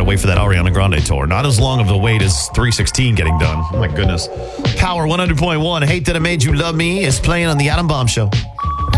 wait for that Ariana Grande tour. Not as long of a wait as 316 getting done. Oh, my goodness. Power 100.1, Hate That I Made You Love Me is playing on the Adam Bomb Show.